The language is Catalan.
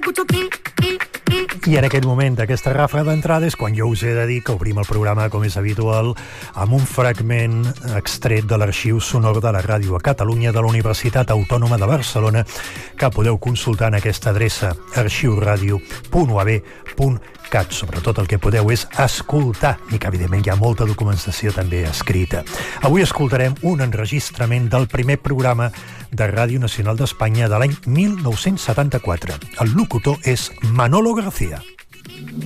I en aquest moment d'aquesta ràfega d'entrada és quan jo us he de dir que obrim el programa, com és habitual, amb un fragment extret de l'arxiu sonor de la ràdio a Catalunya de la Universitat Autònoma de Barcelona, que podeu consultar en aquesta adreça arxiuradio.uab.cat. Sobretot el que podeu és escoltar, i que evidentment hi ha molta documentació també escrita. Avui escoltarem un enregistrament del primer programa de Ràdio Nacional d'Espanya de l'any 1974. El locutor és Manolo García.